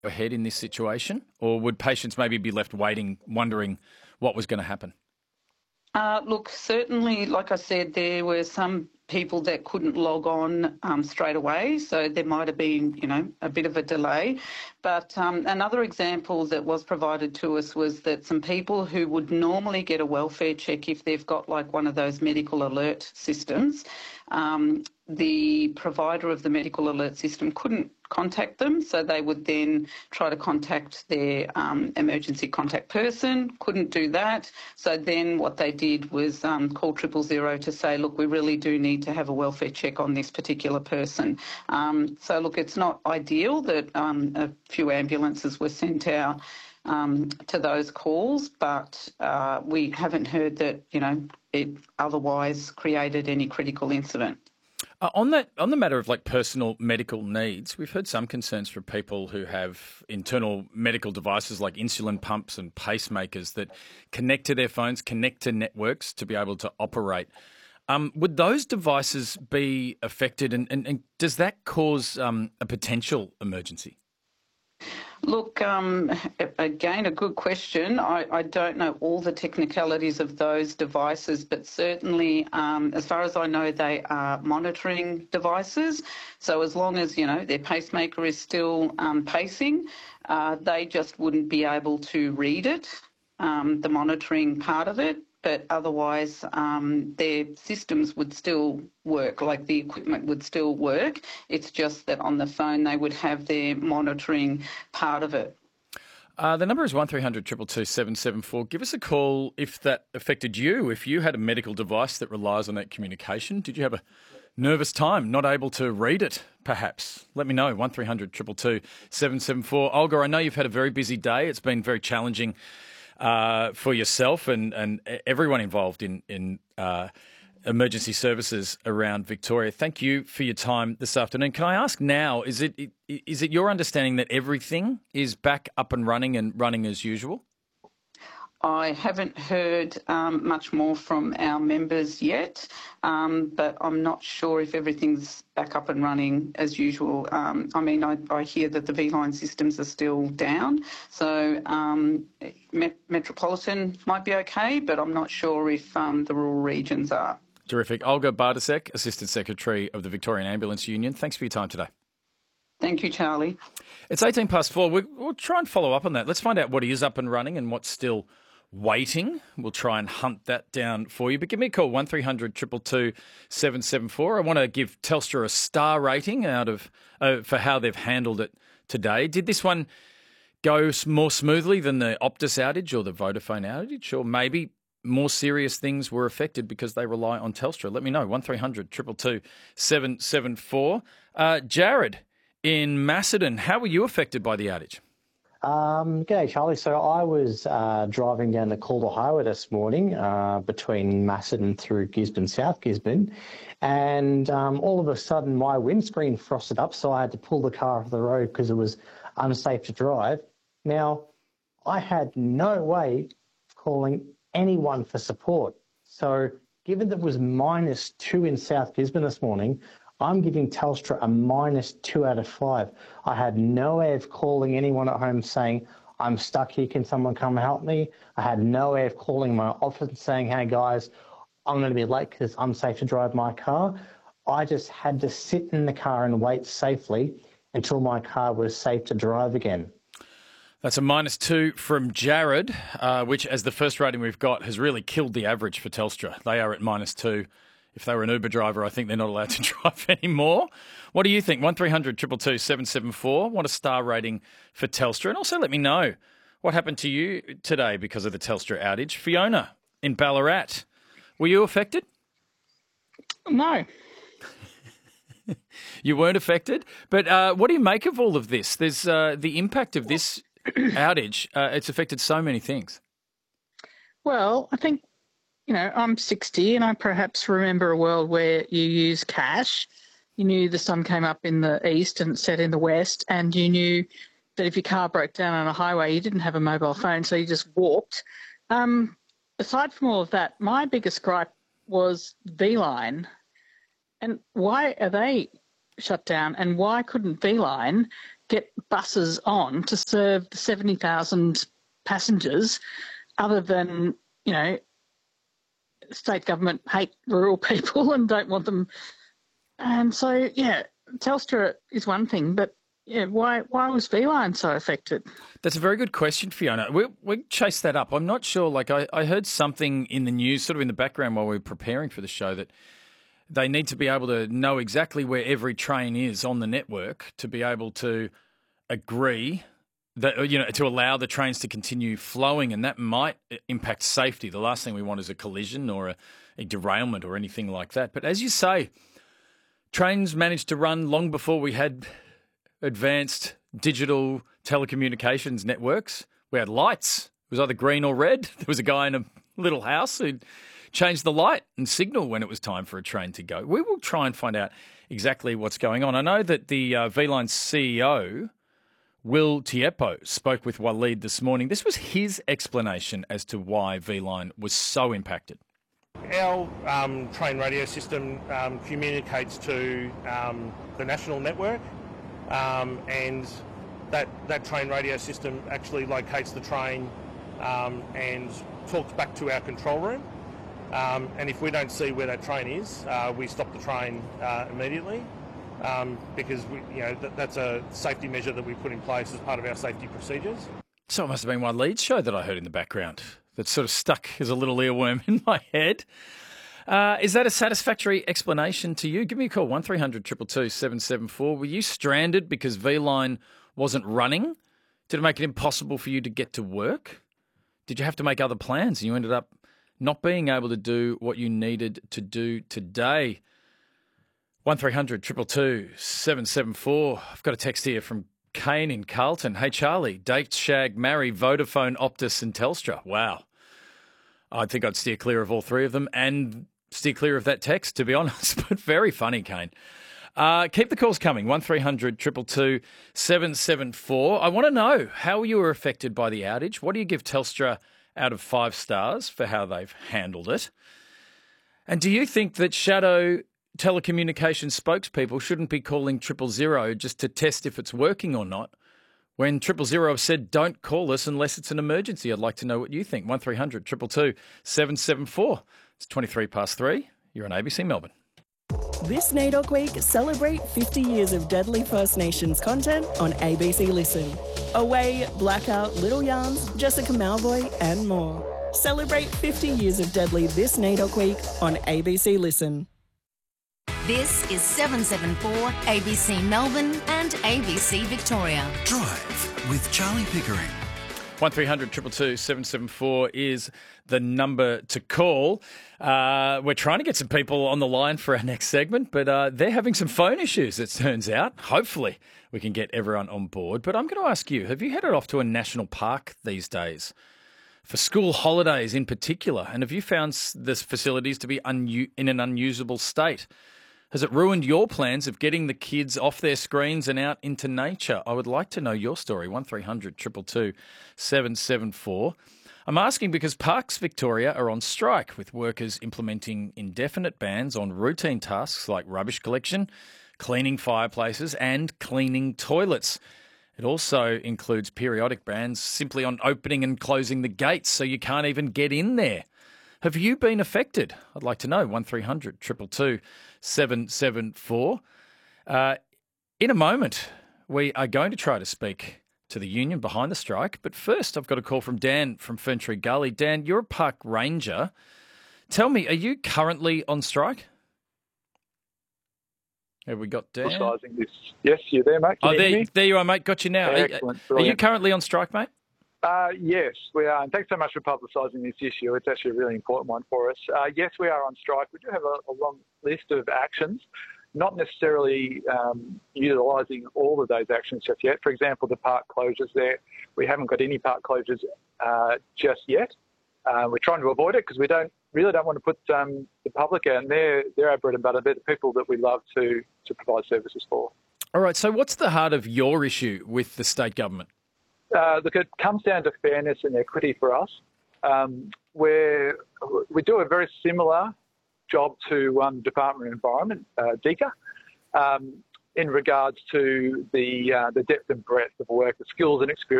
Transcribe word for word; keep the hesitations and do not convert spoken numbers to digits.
ahead in this situation, or would patients maybe be left waiting, wondering what was going to happen? Uh, look, certainly, like I said, there were some people that couldn't log on um, straight away, so there might have been, you know, a bit of a delay. But um, another example that was provided to us was that some people who would normally get a welfare check if they've got like one of those medical alert systems, um, the provider of the medical alert system couldn't contact them, so they would then try to contact their um, emergency contact person, couldn't do that. So then what they did was um, call triple zero to say, look, we really do need to have a welfare check on this particular person. Um, so look, it's not ideal that um, a few ambulances were sent out um, to those calls, but uh, we haven't heard that, you know, it otherwise created any critical incident. Uh, on that, on the matter of like personal medical needs, we've heard some concerns for people who have internal medical devices like insulin pumps and pacemakers that connect to their phones, connect to networks to be able to operate. Um, would those devices be affected, and, and, and does that cause um, a potential emergency? Look, um, again, a good question. I, I don't know all the technicalities of those devices, but certainly, um, as far as I know, they are monitoring devices. So as long as, you know, their pacemaker is still um, pacing, uh, they just wouldn't be able to read it, um, the monitoring part of it. But otherwise, um, their systems would still work, like the equipment would still work. It's just that on the phone they would have their monitoring part of it. Uh, the number is one three hundred two two two seven seven four. Give us a call if that affected you, if you had a medical device that relies on that communication. Did you have a nervous time, not able to read it, perhaps? Let me know, one three hundred two two two seven seven four. Olga, I know you've had a very busy day. It's been very challenging Uh, for yourself and, and everyone involved in, in uh, emergency services around Victoria. Thank you for your time this afternoon. Can I ask now, is it is it your understanding that everything is back up and running and running as usual? I haven't heard um, much more from our members yet, um, but I'm not sure if everything's back up and running as usual. Um, I mean, I, I hear that the V-line systems are still down, so um, Met- Metropolitan might be okay, but I'm not sure if um, the rural regions are. Terrific. Olga Bartasek, Assistant Secretary of the Victorian Ambulance Union. Thanks for your time today. Thank you, Charlie. It's eighteen past four. We'll, we'll try and follow up on that. Let's find out what is up and running and what's still waiting. We'll try and hunt that down for you. But give me a call, one three hundred two two two seven seven four. I want to give Telstra a star rating out of uh, for how they've handled it today. Did this one go more smoothly than the Optus outage or the Vodafone outage? Or maybe more serious things were affected because they rely on Telstra? Let me know, one three hundred two two two seven seven four. Uh, Jared in Macedon, how were you affected by the outage? Um, G'day, Charlie. So I was uh, driving down the Calder Highway this morning uh, between Macedon through Gisborne, South Gisborne, and um, all of a sudden my windscreen frosted up, so I had to pull the car off the road because it was unsafe to drive. Now, I had no way of calling anyone for support. So given that it was minus two in South Gisborne this morning, I'm giving Telstra a minus two out of five. I had no way of calling anyone at home saying, I'm stuck here, can someone come help me? I had no way of calling my office and saying, hey guys, I'm going to be late because I'm safe to drive my car. I just had to sit in the car and wait safely until my car was safe to drive again. That's a minus two from Jared, uh, which, as the first rating we've got, has really killed the average for Telstra. They are at minus two. If they were an Uber driver, I think they're not allowed to drive anymore. What do you think? one three hundred two two two seven seven four. Want a star rating for Telstra? And also let me know what happened to you today because of the Telstra outage. Fiona in Ballarat, were you affected? No. You weren't affected? But uh, what do you make of all of this? There's uh, the impact of this outage. Uh, it's affected so many things. Well, I think, you know, I'm sixty and I perhaps remember a world where you use cash. You knew the sun came up in the east and set in the west, and you knew that if your car broke down on a highway, you didn't have a mobile phone, so you just walked. Um, aside from all of that, my biggest gripe was V-Line. And why are they shut down, and why couldn't V-Line get buses on to serve the seventy thousand passengers other than, you know, state government hate rural people and don't want them. And so, yeah, Telstra is one thing, but yeah, why why was V-Line so affected? That's a very good question, Fiona. We we chased that up. I'm not sure. Like I, I heard something in the news, sort of in the background while we were preparing for the show, that they need to be able to know exactly where every train is on the network to be able to agree that, you know, to allow the trains to continue flowing, and that might impact safety. The last thing we want is a collision or a, a derailment or anything like that. But as you say, trains managed to run long before we had advanced digital telecommunications networks. We had lights. It was either green or red. There was a guy in a little house who'd change the light and signal when it was time for a train to go. We will try and find out exactly what's going on. I know that the uh, V-Line C E O, Will Tiepo, spoke with Waleed this morning. This was his explanation as to why V-Line was so impacted. Our um, train radio system um, communicates to um, the national network, um, and that, that train radio system actually locates the train um, and talks back to our control room. Um, and if we don't see where that train is, uh, we stop the train uh, immediately um, because we, you know that, that's a safety measure that we put in place as part of our safety procedures. So it must have been my lead show that I heard in the background that sort of stuck as a little earworm in my head. Uh, is that a satisfactory explanation to you? Give me a call, one three hundred two two two seven seven four. Were you stranded because V-Line wasn't running? Did it make it impossible for you to get to work? Did you have to make other plans and you ended up not being able to do what you needed to do today? one three hundred two two two seven seven four. I've got a text here from Kane in Carlton. Hey, Charlie, date, shag, marry, Vodafone, Optus and Telstra. Wow. I think I'd steer clear of all three of them and steer clear of that text, to be honest, but very funny, Kane. Uh, keep the calls coming, one three hundred two two two seven seven four. I want to know how you were affected by the outage. What do you give Telstra out of five stars for how they've handled it? And do you think that shadow telecommunications spokespeople shouldn't be calling triple zero just to test if it's working or not, when triple zero have said don't call us unless it's an emergency? I'd like to know what you think. one three hundred two two two seven seven four. It's twenty-three past three. You're on A B C Melbourne. This NAIDOC Week, celebrate fifty years of deadly First Nations content on A B C Listen. Away, Blackout, Little Yarns, Jessica Malvoy and more. Celebrate fifty years of deadly this NAIDOC Week on A B C Listen. This is seven seven four A B C Melbourne and A B C Victoria. Drive with Charlie Pickering. one three hundred two two two seven seven four is the number to call. Uh, we're trying to get some people on the line for our next segment, but uh, they're having some phone issues, it turns out. Hopefully we can get everyone on board. But I'm going to ask you, have you headed off to a national park these days for school holidays in particular? And have you found this facilities to be un- in an unusable state? Has it ruined your plans of getting the kids off their screens and out into nature? I would like to know your story, one three hundred two two two seven seven four. I'm asking because Parks Victoria are on strike, with workers implementing indefinite bans on routine tasks like rubbish collection, cleaning fireplaces and cleaning toilets. It also includes periodic bans simply on opening and closing the gates so you can't even get in there. Have you been affected? I'd like to know, one three hundred two two two seven seven four. Uh, in a moment, we are going to try to speak to the union behind the strike. But first, I've got a call from Dan from Ferntree Gully. Dan, you're a park ranger. Tell me, are you currently on strike? Have we got Dan? This. Yes, you're there, mate. Can oh, you there, hear me? there you are, mate. Got you now. Excellent. Are, are you currently on strike, mate? Uh, yes, we are. And thanks so much for publicising this issue. It's actually a really important one for us. Uh, yes, we are on strike. We do have a, a long list of actions, not necessarily um, utilising all of those actions just yet. For example, the park closures there, we haven't got any park closures uh, just yet. Uh, we're trying to avoid it because we don't really don't want to put um, the public out, and they're, they're our bread and butter. They're the people that we love to, to provide services for. All right, so what's the heart of your issue with the state government? Uh, look, it comes down to fairness and equity for us. Um, we're, we do a very similar job to um, Department of Environment, uh, D E C A. Um, in regards to the uh, the depth and breadth of work, the skills and experience